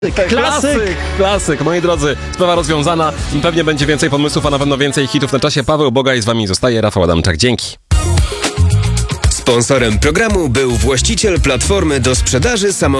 Klasyk, moi drodzy, sprawa rozwiązana. Pewnie będzie więcej pomysłów, a na pewno więcej hitów na czasie. Paweł Bogaj z wami zostaje, Rafał Adamczak, dzięki. Sponsorem programu był właściciel platformy do sprzedaży samochodów.